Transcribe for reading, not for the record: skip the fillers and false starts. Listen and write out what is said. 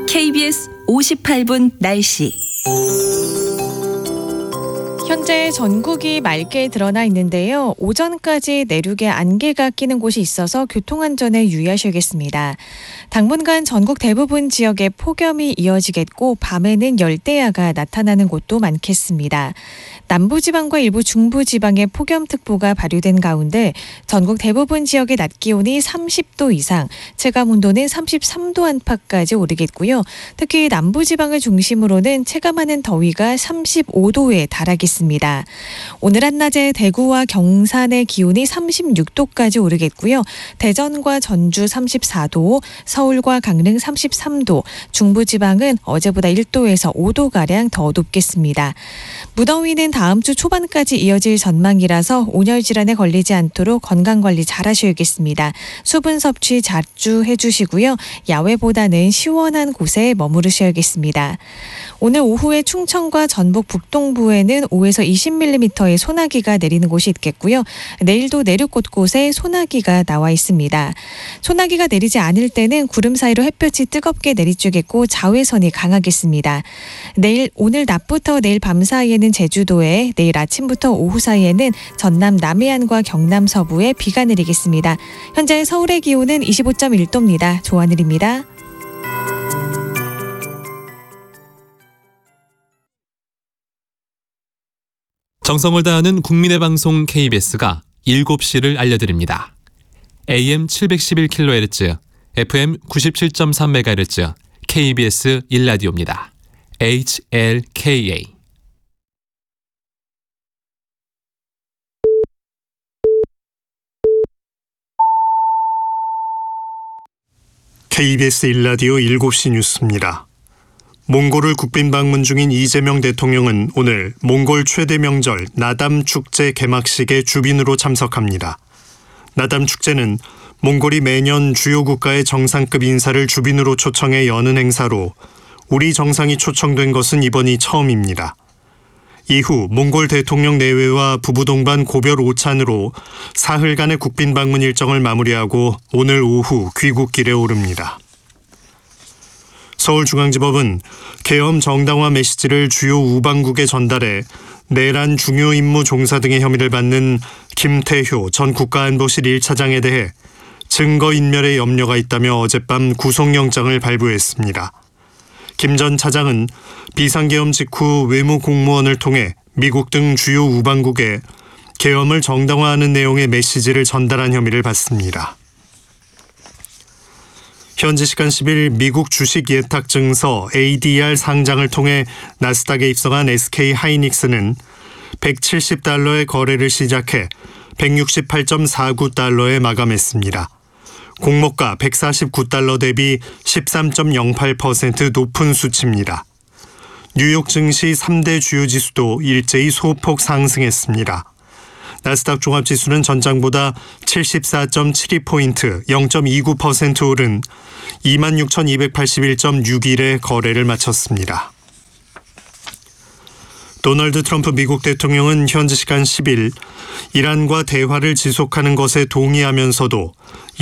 KBS 58분 날씨. 현재 전국이 맑게 드러나 있는데요. 오전까지 내륙에 안개가 끼는 곳이 있어서 교통안전에 유의하셔야겠습니다. 당분간 전국 대부분 지역에 폭염이 이어지겠고 밤에는 열대야가 나타나는 곳도 많겠습니다. 남부지방과 일부 중부지방에 폭염특보가 발효된 가운데 전국 대부분 지역의 낮 기온이 30도 이상, 체감온도는 33도 안팎까지 오르겠고요. 특히 남부지방을 중심으로는 체감하는 더위가 35도에 달하겠습니다. 오늘 한낮에 대구와 경산의 기온이 36도까지 오르겠고요. 대전과 전주 34도, 서울과 강릉 33도, 중부지방은 어제보다 1도에서 5도가량 더 높겠습니다. 무더위는 다음 주 초반까지 이어질 전망이라서 온열 질환에 걸리지 않도록 건강관리 잘 하셔야겠습니다. 수분 섭취 자주 해주시고요. 야외보다는 시원한 곳에 머무르셔야겠습니다. 오늘 오후에 충청과 전북 북동부에는 5에서 20mm의 소나기가 내리는 곳이 있겠고요. 내일도 내륙 곳곳에 소나기가 나와 있습니다. 소나기가 내리지 않을 때는 구름 사이로 햇볕이 뜨겁게 내리쬐겠고 자외선이 강하겠습니다. 오늘 낮부터 내일 밤 사이에는 제주도에, 내일 아침부터 오후 사이에는 전남 남해안과 경남 서부에 비가 내리겠습니다. 현재 서울의 기온은 25.1도입니다. 조하늘입니다. 정성을 다하는 국민의 방송 KBS가 7시를 알려드립니다. AM 711kHz, FM 97.3MHz, KBS 1라디오입니다. HLKA. KBS 1라디오 7시 뉴스입니다. 몽골을 국빈 방문 중인 이재명 대통령은 오늘 몽골 최대 명절 나담 축제 개막식에 주빈으로 참석합니다. 나담 축제는 몽골이 매년 주요 국가의 정상급 인사를 주빈으로 초청해 여는 행사로 우리 정상이 초청된 것은 이번이 처음입니다. 이후 몽골 대통령 내외와 부부 동반 고별 오찬으로 사흘간의 국빈 방문 일정을 마무리하고 오늘 오후 귀국길에 오릅니다. 서울중앙지법은 계엄 정당화 메시지를 주요 우방국에 전달해 내란 중요 임무 종사 등의 혐의를 받는 김태효 전 국가안보실 1차장에 대해 증거인멸의 염려가 있다며 어젯밤 구속영장을 발부했습니다. 김 전 차장은 비상계엄 직후 외무공무원을 통해 미국 등 주요 우방국에 계엄을 정당화하는 내용의 메시지를 전달한 혐의를 받습니다. 현지 시간 10일 미국 주식 예탁 증서 ADR 상장을 통해 나스닥에 입성한 SK하이닉스는 170달러의 거래를 시작해 168.49달러에 마감했습니다. 공모가 149달러 대비 13.08% 높은 수치입니다. 뉴욕 증시 3대 주요 지수도 일제히 소폭 상승했습니다. 나스닥 종합지수는 전장보다 74.72포인트 0.29% 오른 26,281.61에 거래를 마쳤습니다. 도널드 트럼프 미국 대통령은 현지 시간 10일 이란과 대화를 지속하는 것에 동의하면서도